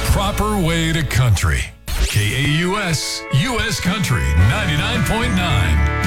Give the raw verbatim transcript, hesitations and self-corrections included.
proper way to country. K A U S, U S Country ninety-nine point nine.